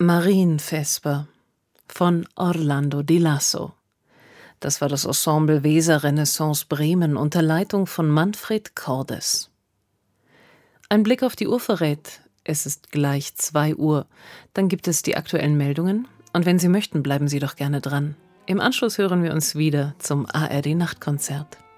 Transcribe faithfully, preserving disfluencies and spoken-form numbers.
Marienvesper von Orlando di Lasso. Das war das Ensemble Weser Renaissance Bremen unter Leitung von Manfred Cordes. Ein Blick auf die Uhr verrät, es ist gleich zwei Uhr. Dann gibt es die aktuellen Meldungen und wenn Sie möchten, bleiben Sie doch gerne dran. Im Anschluss hören wir uns wieder zum A R D-Nachtkonzert.